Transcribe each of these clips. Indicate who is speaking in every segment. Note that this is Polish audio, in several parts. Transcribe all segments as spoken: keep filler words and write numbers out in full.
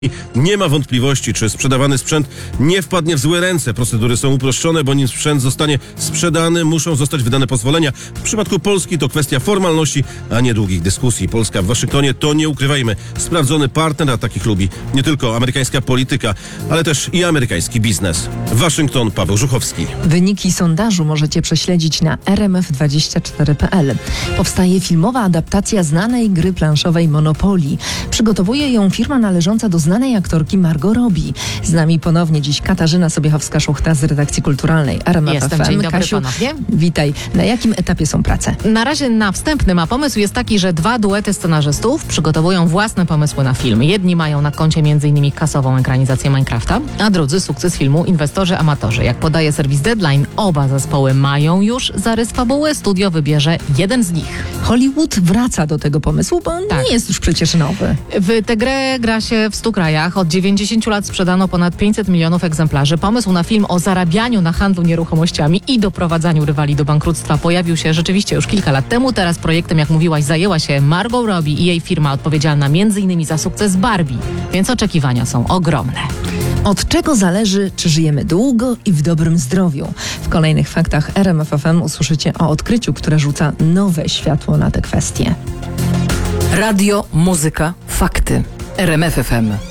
Speaker 1: Nie ma wątpliwości, czy sprzedawany sprzęt nie wpadnie w złe ręce. Procedury są uproszczone, bo nim sprzęt zostanie sprzedany, muszą zostać wydane pozwolenia. W przypadku Polski to kwestia formalności, a nie długich dyskusji. Polska w Waszyngtonie to, nie ukrywajmy, sprawdzony partner, a takich lubi nie tylko amerykańska polityka, ale też i amerykański biznes. Waszyngton, Paweł Żuchowski.
Speaker 2: Wyniki sondażu możecie prześledzić na r m f dwadzieścia cztery kropka p l. Powstaje filmowa adaptacja znanej gry planszowej Monopoly. Przygotowuje ją firma należąca do znanej aktorki Margot Robbie. Z nami ponownie dziś Katarzyna Sobiechowska-Szuchta z redakcji kulturalnej R M F F M.
Speaker 3: Jestem, dzień dobry
Speaker 2: Kasiu,
Speaker 3: ponownie.
Speaker 2: witaj. Na jakim etapie są prace?
Speaker 3: Na razie na wstępnym, a pomysł jest taki, że dwa duety scenarzystów przygotowują własne pomysły na film. Jedni mają na koncie m.in. kasową ekranizację Minecrafta, a drudzy sukces filmu Inwestorzy Amatorzy. Jak podaje serwis Deadline, oba zespoły mają już zarys fabuły, studio wybierze jeden z nich.
Speaker 2: Hollywood wraca do tego pomysłu, bo on
Speaker 3: Tak.
Speaker 2: nie jest już przecież nowy.
Speaker 3: W tę grę gra się w stu krajach. Od dziewięćdziesięciu lat sprzedano ponad pięćset milionów egzemplarzy. Pomysł na film o zarabianiu na handlu nieruchomościami i doprowadzaniu rywali do bankructwa pojawił się rzeczywiście już kilka lat temu. Teraz projektem, jak mówiłaś, zajęła się Margot Robbie i jej firma odpowiedzialna między innymi za sukces Barbie. Więc oczekiwania są ogromne.
Speaker 2: Od czego zależy, czy żyjemy długo i w dobrym zdrowiu? W kolejnych faktach R M F F M usłyszycie o odkryciu, które rzuca nowe światło na te kwestie.
Speaker 4: Radio, muzyka, fakty. R M F F M.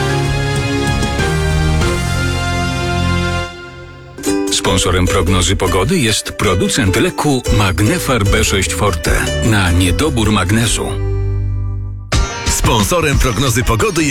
Speaker 5: Sponsorem prognozy pogody jest producent leku Magnefar B sześć Forte na niedobór magnezu.
Speaker 6: Sponsorem prognozy pogody